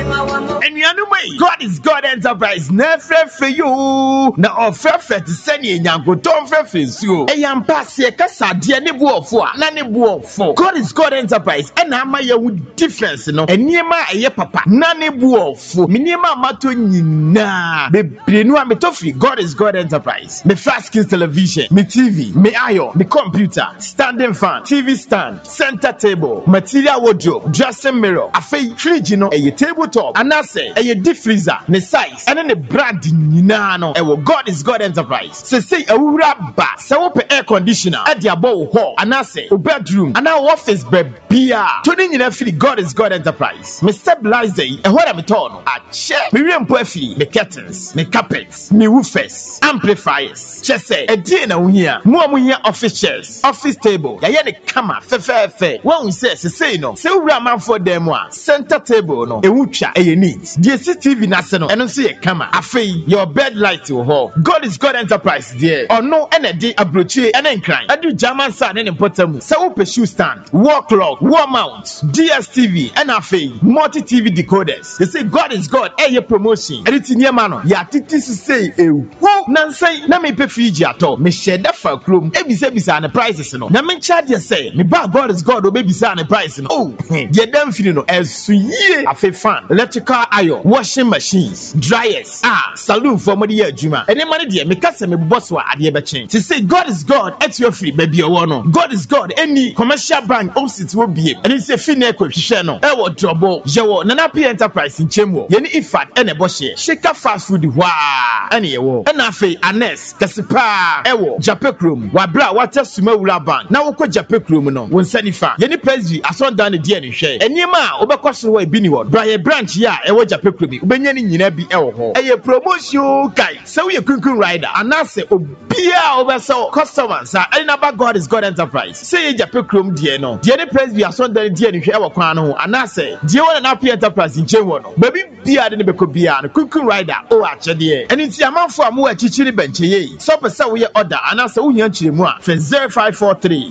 And you know me, God is God Enterprise. Never for you. Now offer to send you Yango Tom Fefis you. A young pass here, Cassa, dear Nibu for Nanny Buo for. God is God Enterprise. And I'm my difference, no. And near my ye papa, Nanny Buo for Minima Matunina. Me no am tofi. God is God Enterprise. Me flat screen television, me TV, me iron, me computer, standing fan, TV stand, center table, material wardrobe, dressing mirror, a fridge, you know, a tabletop, and I say a deep freezer, the size, and then the brand no. God is God Enterprise. Say a rubber, so air conditioner at your bow hall, and I say a bedroom, and our office beer. Tuning in every God is God Enterprise. Me stabilize and what I'm told, I check me reimbursement, me curtains, me carpets, me woofers, amplifiers. Just say a dinner here, more office chairs, office table, ya the camera, fe. One says, say no, so Raman for them one, center table, no, a wucha, a need. DCTV national, and don't see a camera. I feel your bed light to hall. God is God Enterprise, dear. Or no energy, a brochure, and incline. I do German sound and important. So shoe stand, wall clock, wall mount, DSTV, and I feel multi TV decoders. They say God is God, a promotion. And it's in your man. Ya titi say, who Nancy, na me pay Fiji at all. Me share that for room. Every service and the prices, no. Na me charge you say, me bag God is God, or baby son the price, no. Oh, you damn feeling no. As sweet, a fan, electrical iron, washing machines, dryers, saloon for money year, Juma. And then money dear, me cast me boss wa at the ever to say God is God, at your free, baby, you want God is God, any commercial bank, it will be. And it's a fin equation, no. Ewo trouble, Jawo, Nanapi Enterprise in Chemo, Yeni Ifat, and a boss here. Shake fast food, wah, and ye wo. And I feel, Anes, Kasipa, Ewo, Japekrum, Wabra, water Sumawula Bank. Now, what Japekrum, no, one Sanifa, Yeni Presby, I saw down the DNA share. And Yema, Obercost way, Biniward, Brian Branch, ya, Ewo Japekrum, Benyani, Yinabi, Ewo, a promotion guy, so you couldn't rider, and I say, Obia over so customers are about God is God Enterprise. Say Japekrum, dear no, Jenny Presby, I saw down the DNA share, and I say, dear one and happy enterprise in Chewono, baby, Bia didn't be Bia, couldn't rider, oh, actually, and it's your man for a more chichini bench, so per se we order, and I say, Uyanchimwa, for 0543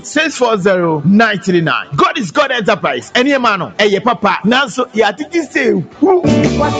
640 939. God is God Enterprise, and your man, and papa, now so ya tiki say, what's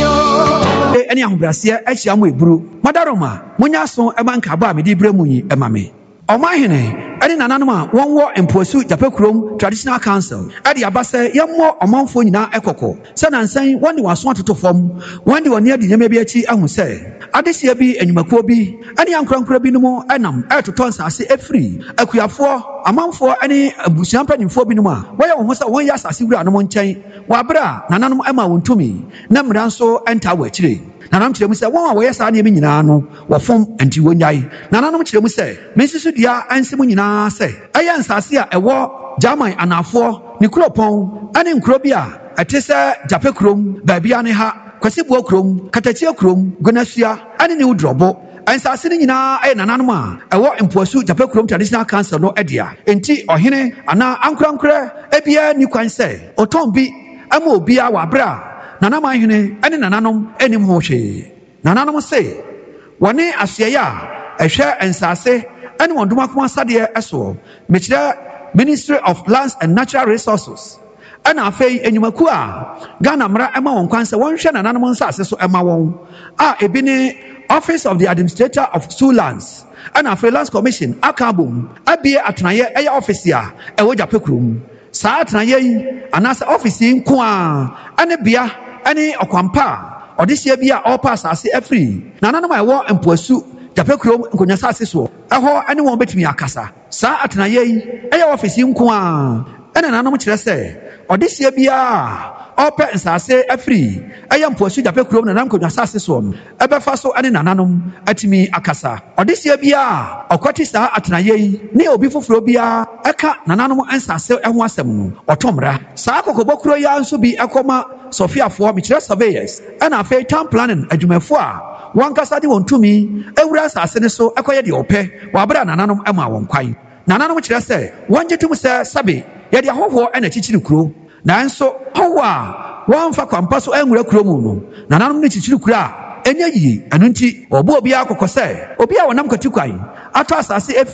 it, any Ambrasia, Eshamu, Bru, Madaroma, Munyaso, a man Kabami, di Bremuni, a mammy. Omahine, any ananuma, one war and pursue Japekrum Traditional Council. Adi Abase, young more among Fonina Ekoko. Son and saying, one was wanted to form, one you were near the Yamabiachi, I will say. Adisiabi and Makobi, any uncle Crabinimo, Anam, air to tons are say free. A queer for, among for any Bushampan in Fobinuma, where almost 1 year as a single animal chain, Wabra, Nanam Emma Wuntumi, Namranso and Tawetri. Nanam Chemu say, one way as I name in Nano, or form and Tiwunjai. Nanam Chemu say, Mrs. Dia and Simunina say, I answer Sia a war, Jamai and Afo, Nicropon, and in Crobia, a Tessa, Japekrum, Babianeha, Quasibokrum, Catachokrum, Gunasia, and a new drobo. And Sassini and Ananuma, a war in pursuit Japekrum Traditional Council no Edia, and T or Hine, and now Uncle Ebia, you can say, or Tom B, Amo Bia Wabra. Nanama hine ene nananom enim ho hwe nananom say wone asiaya ehwe ensase ene wondoma kuma sade eso mechira Ministry of Lands and Natural Resources ene afei enyumaku a Ghana mra ema won kwanse wonhwe nananom nsase so ema won a ebi ne Office of the Administrator of Zoo Lands ene afei Lands Commission akabum abie atenaye eya office a ewo Japekrum saa atenaye yi anase office nko a ane bia any okwampa odisia bia all pass ase free nananom I wo empoasu Japekrum nkonyasa ase so eho ane won betimi akasa saa atenaye yi eya office nko a ene nananom kire se odisia bia all pass ase free eya empoasu Japekrum nanam nkonyasa ase so ebefa so ane nananom atimi akasa odisia bia okwati saa atenaye yi ne obi foforo bia eka nananom ensase eho asem no otomra saa kokobokuro ya nso bi ekoma Sophia for Michelle surveyors and a fair town planning a Jumefua. One Cassadi won to me, Euras are so acquired the ope, Wabra Nananum Emma won quine. Nananum which I say, one gentleman say, Sabi, yet the whole and a teaching crew. Nan so, how one for Compasso and Recromuno, Nananum Nichichu Kra, and ye, and Unti, or Bobiaco Cose, Obia or Namka Tukain. Atras I say